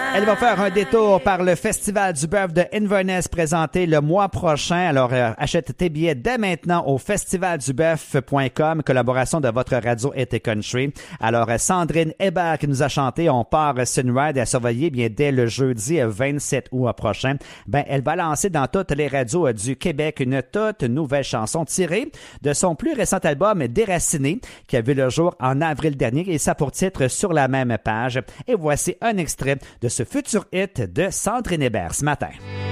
Elle va faire un détour par le Festival du bœuf de Inverness présenté le mois prochain. Alors, achète tes billets dès maintenant au festivalduboeuf.com, collaboration de votre radio été country. Alors, Sandrine Hébert qui nous a chanté On part Sunride à surveiller bien dès le jeudi 27 août prochain. Ben, elle va lancer dans toutes les radios du Québec une toute nouvelle chanson tirée de son plus récent album Déraciné qui a vu le jour en avril dernier et ça pour titre Sur la même page. Et voici un extrait de ce futur hit de Sandrine Hébert ce matin.